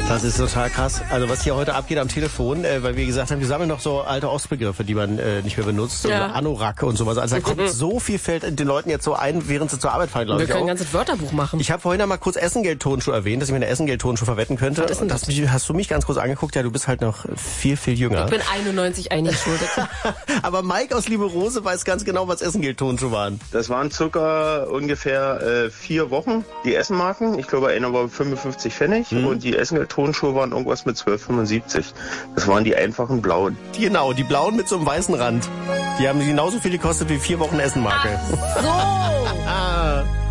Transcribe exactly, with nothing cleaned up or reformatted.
Das ist total krass. Also was hier heute abgeht am Telefon, äh, weil wir gesagt haben, wir sammeln noch so alte Ostbegriffe, die man äh, nicht mehr benutzt. Ja. So Anorak und sowas. Also da kommt so viel, fällt den Leuten jetzt so ein, während sie zur Arbeit fahren, glaube ich. Wir können auch. ein ganzes Wörterbuch machen. Ich habe vorhin einmal kurz Essengeld-Tonschuh erwähnt, dass ich mir eine Essengeld-Tonschuh verwetten könnte. Was ist denn das? Und das hast du mich ganz kurz angeguckt. Ja, du bist halt noch viel, viel jünger. Ich bin einundneunzig eingeschuldet. Aber Mike aus Liebe Rose weiß ganz genau, was Essengeld-Tonschuh waren. Das waren circa ungefähr äh, vier Wochen, die Essenmarken. Ich glaube, einer war fünfundfünfzig Pfennig hm. und die Essengeld-Tonschuhe waren irgendwas mit zwölf fünfundsiebzig. Das waren die einfachen blauen. Genau, die blauen mit so einem weißen Rand. Die haben genauso viel gekostet wie vier Wochen Essenmarke. Ach so! ah.